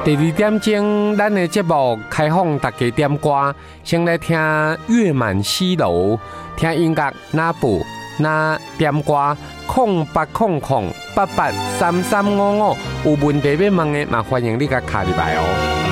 第2点钟，咱的节目开放大家点歌，先来听月满西楼，听音乐那部那点歌0800883355，有问题要问的，嘛欢迎你甲卡入来哦。